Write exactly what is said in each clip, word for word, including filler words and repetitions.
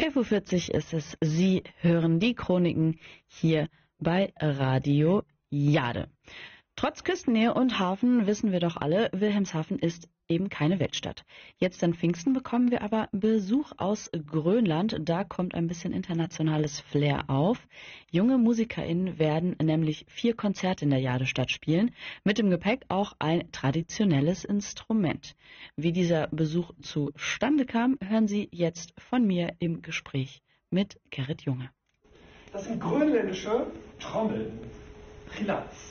elf Uhr vierzig ist es. Sie hören die Chroniken hier bei Radio Jade. Trotz Küstennähe und Hafen wissen wir doch alle, Wilhelmshaven ist eben keine Weltstadt. Jetzt an Pfingsten bekommen wir aber Besuch aus Grönland. Da kommt ein bisschen internationales Flair auf. Junge MusikerInnen werden nämlich vier Konzerte in der Jadestadt spielen. Mit dem Gepäck auch ein traditionelles Instrument. Wie dieser Besuch zustande kam, hören Sie jetzt von mir im Gespräch mit Gerrit Junge. Das sind grönländische Trommeln. Trilats.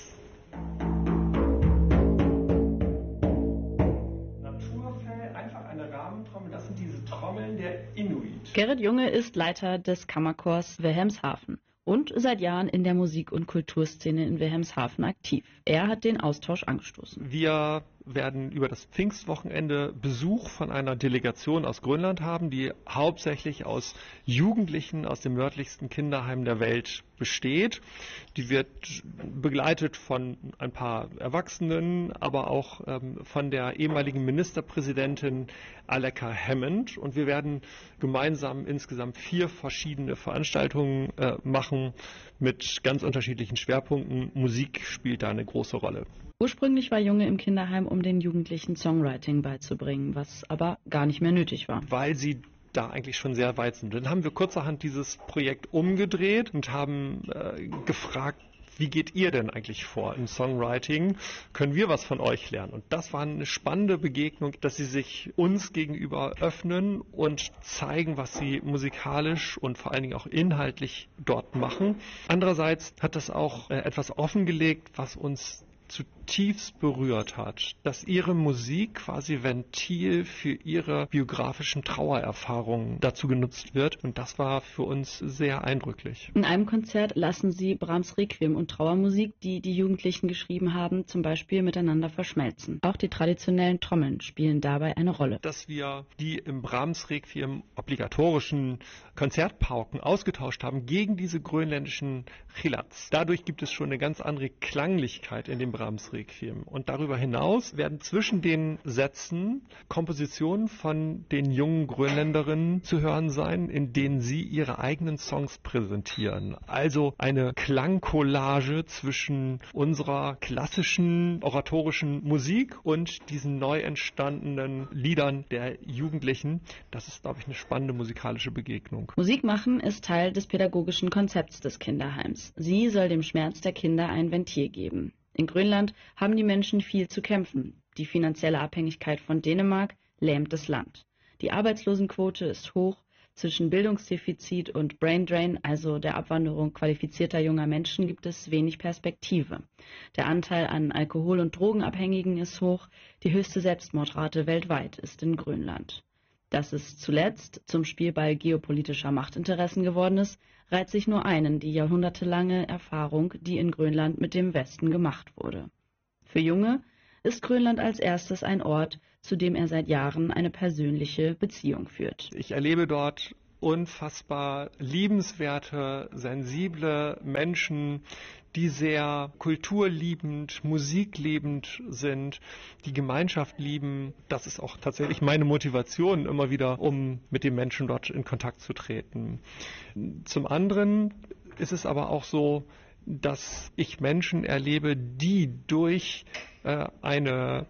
Naturfell, einfach eine Rahmentrommel, das sind diese Trommeln der Inuit. Gerrit Junge ist Leiter des Kammerchors Wilhelmshaven und seit Jahren in der Musik- und Kulturszene in Wilhelmshaven aktiv. Er hat den Austausch angestoßen. Wir werden über das Pfingstwochenende Besuch von einer Delegation aus Grönland haben, die hauptsächlich aus Jugendlichen aus dem nördlichsten Kinderheim der Welt besteht. Die wird begleitet von ein paar Erwachsenen, aber auch ähm, von der ehemaligen Ministerpräsidentin Aleqa Hammond. Und wir werden gemeinsam insgesamt vier verschiedene Veranstaltungen äh, machen mit ganz unterschiedlichen Schwerpunkten. Musik spielt da eine große Rolle. Ursprünglich war Junge im Kinderheim, um den Jugendlichen Songwriting beizubringen, was aber gar nicht mehr nötig war. Weil sie da eigentlich schon sehr weit sind. Dann haben wir kurzerhand dieses Projekt umgedreht und haben äh, gefragt, wie geht ihr denn eigentlich vor im Songwriting? Können wir was von euch lernen? Und das war eine spannende Begegnung, dass sie sich uns gegenüber öffnen und zeigen, was sie musikalisch und vor allen Dingen auch inhaltlich dort machen. Andererseits hat das auch äh, etwas offengelegt, was uns zutiefst berührt hat, dass ihre Musik quasi Ventil für ihre biografischen Trauererfahrungen dazu genutzt wird. Und das war für uns sehr eindrücklich. In einem Konzert lassen sie Brahms Requiem und Trauermusik, die die Jugendlichen geschrieben haben, zum Beispiel miteinander verschmelzen. Auch die traditionellen Trommeln spielen dabei eine Rolle. Dass wir die im Brahms Requiem obligatorischen Konzertpauken ausgetauscht haben gegen diese grönländischen Trilats. Dadurch gibt es schon eine ganz andere Klanglichkeit in dem Brahms Requiem. Und darüber hinaus werden zwischen den Sätzen Kompositionen von den jungen Grönländerinnen zu hören sein, in denen sie ihre eigenen Songs präsentieren. Also eine Klangcollage zwischen unserer klassischen oratorischen Musik und diesen neu entstandenen Liedern der Jugendlichen. Das ist, glaube ich, eine spannende musikalische Begegnung. Musik machen ist Teil des pädagogischen Konzepts des Kinderheims. Sie soll dem Schmerz der Kinder ein Ventil geben. In Grönland haben die Menschen viel zu kämpfen. Die finanzielle Abhängigkeit von Dänemark lähmt das Land. Die Arbeitslosenquote ist hoch. Zwischen Bildungsdefizit und Braindrain, also der Abwanderung qualifizierter junger Menschen, gibt es wenig Perspektive. Der Anteil an Alkohol- und Drogenabhängigen ist hoch. Die höchste Selbstmordrate weltweit ist in Grönland. Dass es zuletzt zum Spielball geopolitischer Machtinteressen geworden ist, reiht sich nur einen, die jahrhundertelange Erfahrung, die in Grönland mit dem Westen gemacht wurde. Für Junge ist Grönland als erstes ein Ort, zu dem er seit Jahren eine persönliche Beziehung führt. Ich erlebe dort unfassbar liebenswerte, sensible Menschen, die sehr kulturliebend, musikliebend sind, die Gemeinschaft lieben. Das ist auch tatsächlich meine Motivation immer wieder, um mit den Menschen dort in Kontakt zu treten. Zum anderen ist es aber auch so, dass ich Menschen erlebe, die durch äh, eine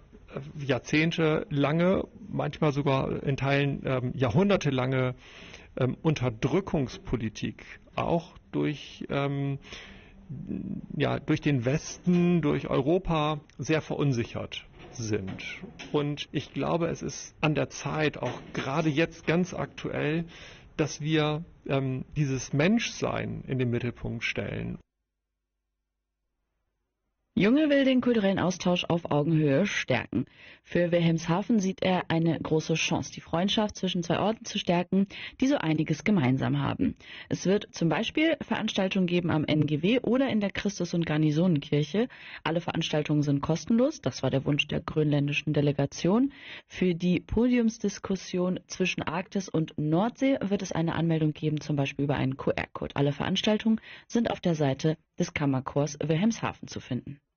jahrzehntelange, manchmal sogar in Teilen ähm, jahrhundertelange ähm, Unterdrückungspolitik, auch durch ähm, ja, durch den Westen, durch Europa sehr verunsichert sind. Und ich glaube, es ist an der Zeit, auch gerade jetzt ganz aktuell, dass wir ähm, dieses Menschsein in den Mittelpunkt stellen. Junge will den kulturellen Austausch auf Augenhöhe stärken. Für Wilhelmshaven sieht er eine große Chance, die Freundschaft zwischen zwei Orten zu stärken, die so einiges gemeinsam haben. Es wird zum Beispiel Veranstaltungen geben am N G W oder in der Christus- und Garnisonenkirche. Alle Veranstaltungen sind kostenlos, das war der Wunsch der grönländischen Delegation. Für die Podiumsdiskussion zwischen Arktis und Nordsee wird es eine Anmeldung geben, zum Beispiel über einen Q R-Code. Alle Veranstaltungen sind auf der Seite des Kammerchors Wilhelmshaven zu finden.